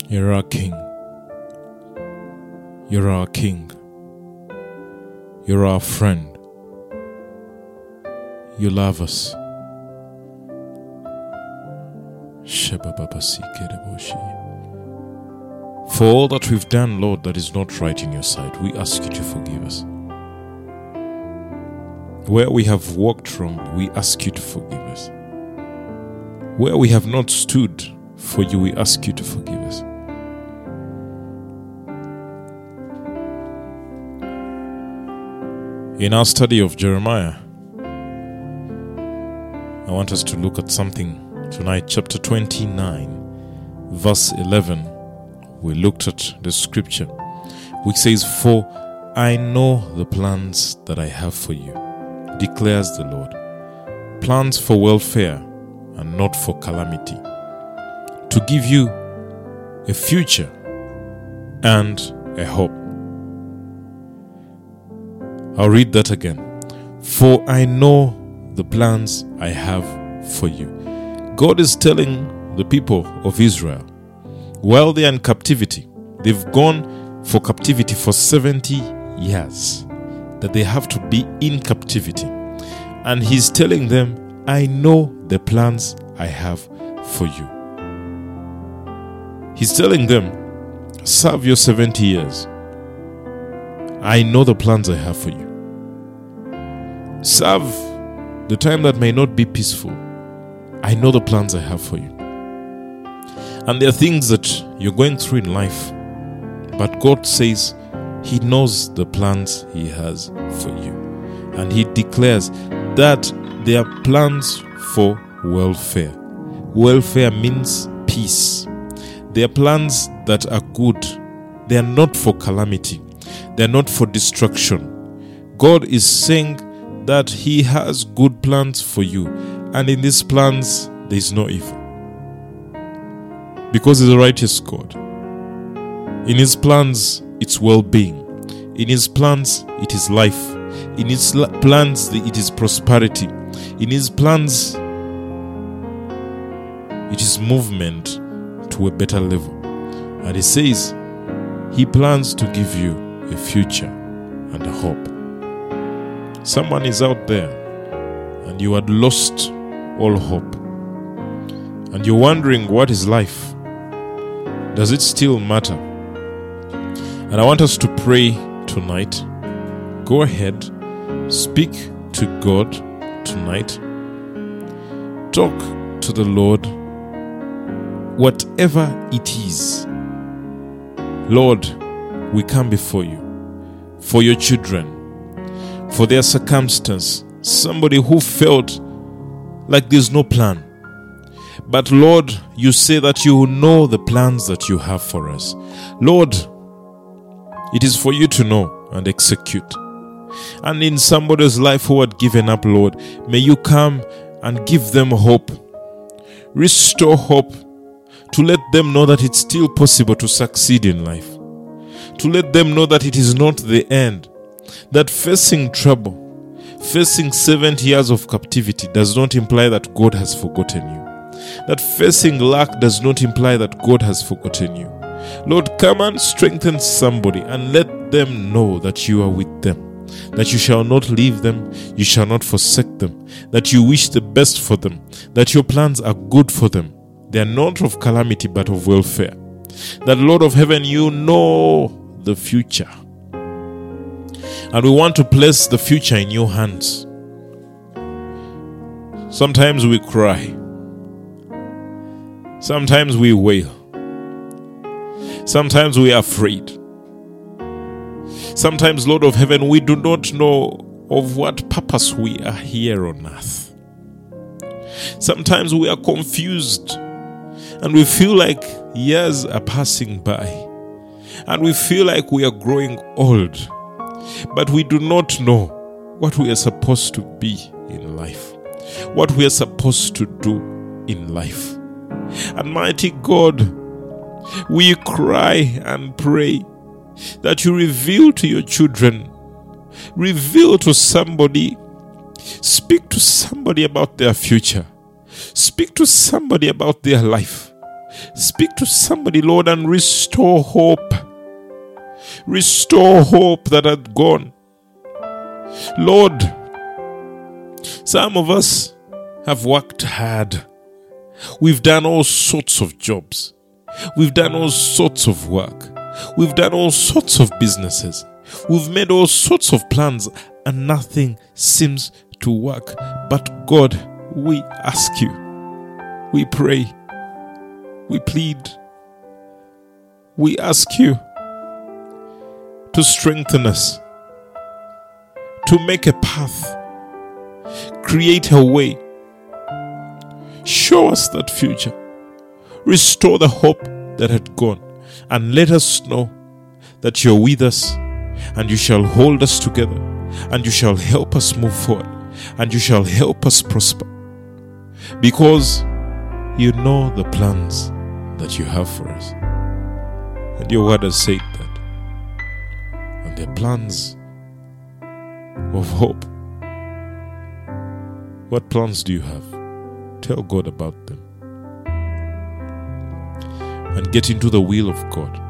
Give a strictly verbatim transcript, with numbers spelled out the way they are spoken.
You're our King. You're our King. You're our friend. You love us. For all that we've done, Lord, that is not right in your sight, we ask you to forgive us. Where we have walked wrong, we ask you to forgive us. Where we have not stood for you, we ask you to forgive us. In our study of Jeremiah, I want us to look at something tonight, chapter twenty-nine, verse eleven. We looked at the scripture which says, "For I know the plans that I have for you, declares the Lord, plans for welfare and not for calamity, to give you a future and a hope." I'll read that again. "For I know the plans I have for you." God is telling the people of Israel, while they are in captivity, they've gone for captivity for seventy years, that they have to be in captivity. And he's telling them, I know the plans I have for you. He's telling them, serve your seventy years. I know the plans I have for you. Serve the time that may not be peaceful. I know the plans I have for you. And there are things that you're going through in life, but God says He knows the plans He has for you. And He declares that there are plans for welfare. Welfare means peace. They are plans that are good. They are not for calamity. They are not for destruction. God is saying that He has good plans for you. And in these plans, there is no evil. Because He's a righteous God. In His plans, it's well-being. In His plans, it is life. In His plans, it is prosperity. In His plans, it is movement to a better level. And He says, He plans to give you a future and a hope. Someone is out there and you had lost all hope. And you're wondering, what is life? Does it still matter? And I want us to pray tonight. Go ahead, speak to God tonight. Talk to the Lord. Whatever it is, Lord, we come before you for your children, for their circumstance. Somebody who felt like there's no plan. But Lord, you say that you know the plans that you have for us. Lord, it is for you to know and execute. And in somebody's life who had given up, Lord, may you come and give them hope. Restore hope to let them know that it's still possible to succeed in life. To let them know that it is not the end. That facing trouble, facing seventy years of captivity does not imply that God has forgotten you. That facing lack does not imply that God has forgotten you. Lord, come and strengthen somebody and let them know that you are with them. That you shall not leave them, you shall not forsake them. That you wish the best for them. That your plans are good for them. They are not of calamity but of welfare. That, Lord of heaven, you know the future. And we want to place the future in your hands. Sometimes we cry. Sometimes we wail. Sometimes we are afraid. Sometimes, Lord of heaven, we do not know of what purpose we are here on earth. Sometimes we are confused and we feel like years are passing by and we feel like we are growing old, but we do not know what we are supposed to be in life, what we are supposed to do in life. And mighty God, we cry and pray that you reveal to your children, reveal to somebody, speak to somebody about their future, speak to somebody about their life, Speak to somebody, Lord, and restore hope. Restore hope that had gone. Lord, some of us have worked hard. We've done all sorts of jobs. We've done all sorts of work. We've done all sorts of businesses. We've made all sorts of plans and nothing seems to work. But God, we ask you, we pray, we plead, we ask you to strengthen us, to make a path, create a way, show us that future, restore the hope that had gone, and let us know that you're with us and you shall hold us together and you shall help us move forward and you shall help us prosper, because you know the plans that you have for us, and your word has said that, and they're plans of hope. What plans do you have? Tell God about them and get into the will of God.